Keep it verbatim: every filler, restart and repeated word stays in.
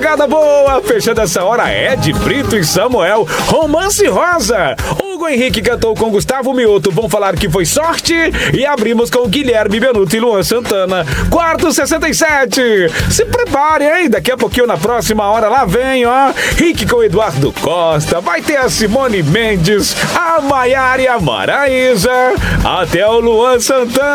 madrugada boa. Fechando essa hora, Ed Brito e Samuel. Romance Rosa. Hugo Henrique cantou com Gustavo Mioto. Vão falar que foi sorte. E abrimos com Guilherme Benuto e Luan Santana. Quarto sessenta e sete. Se prepare, hein? Daqui a pouquinho, na próxima hora, lá vem, ó. Rick com Eduardo Costa. Vai ter a Simone Mendes, a Maiara e a Maraísa. Até o Luan Santana.